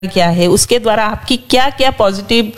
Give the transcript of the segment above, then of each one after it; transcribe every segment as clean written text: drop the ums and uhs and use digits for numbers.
क्या है, उसके द्वारा आपकी क्या क्या पॉजिटिव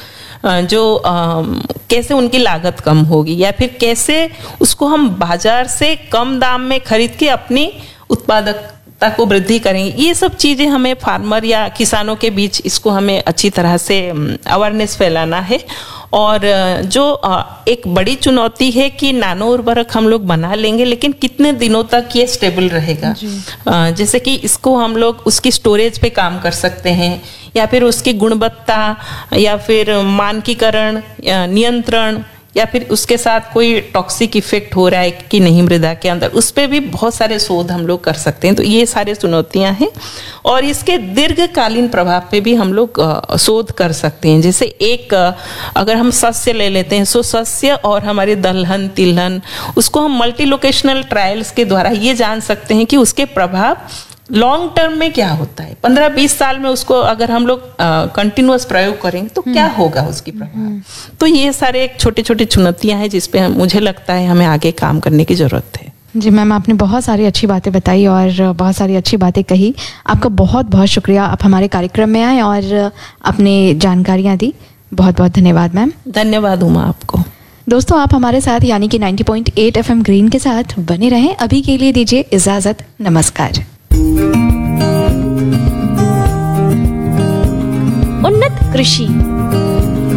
कैसे उनकी लागत कम होगी, या फिर कैसे उसको हम बाजार से कम दाम में खरीद के अपनी उत्पादकता को वृद्धि करेंगे। ये सब चीजें हमें फार्मर या किसानों के बीच इसको हमें अच्छी तरह से अवेयरनेस फैलाना है। और जो एक बड़ी चुनौती है कि नानो उर्वरक हम लोग बना लेंगे, लेकिन कितने दिनों तक ये स्टेबल रहेगा। जैसे कि इसको हम लोग उसकी स्टोरेज पे काम कर सकते हैं, या फिर उसकी गुणवत्ता, या फिर मानकीकरण, नियंत्रण, या फिर उसके साथ कोई टॉक्सिक इफेक्ट हो रहा है कि नहीं मृदा के अंदर, उस पर भी बहुत सारे शोध हम लोग कर सकते हैं। तो ये सारे चुनौतियां हैं, और इसके दीर्घकालीन प्रभाव पे भी हम लोग शोध कर सकते हैं। जैसे एक अगर हम सस्य ले लेते हैं, सो सस्य और हमारे दलहन तिलहन, उसको हम मल्टी लोकेशनल ट्रायल्स के द्वारा ये जान सकते हैं कि उसके प्रभाव लॉन्ग टर्म में क्या होता है। 15-20 साल में उसको अगर हम लोग कंटिन्यूअस प्रयोग करेंगे तो क्या होगा उसकी प्रभाव। तो ये सारे एक छोटी छोटी चुनौतियां हैं जिसपे मुझे लगता है हमें आगे काम करने की जरूरत है। जी मैम, आपने बहुत सारी अच्छी बातें बताई और बहुत सारी अच्छी बातें कही। आपका बहुत बहुत शुक्रिया, आप हमारे कार्यक्रम में आए और अपनी जानकारियाँ दी। बहुत बहुत धन्यवाद मैम। धन्यवाद उमा आपको। दोस्तों, आप हमारे साथ यानी कि 90.8 FM ग्रीन के साथ बने रहें। अभी के लिए दीजिए इजाजत, नमस्कार। उन्नत कृषि